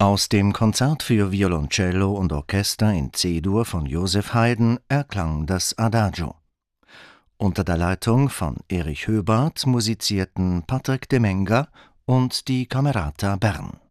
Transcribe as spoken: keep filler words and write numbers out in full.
Aus dem Konzert für Violoncello und Orchester in C-Dur von Joseph Haydn erklang das Adagio. Unter der Leitung von Erich Höbart musizierten Patrick Demenga und die Camerata Bern.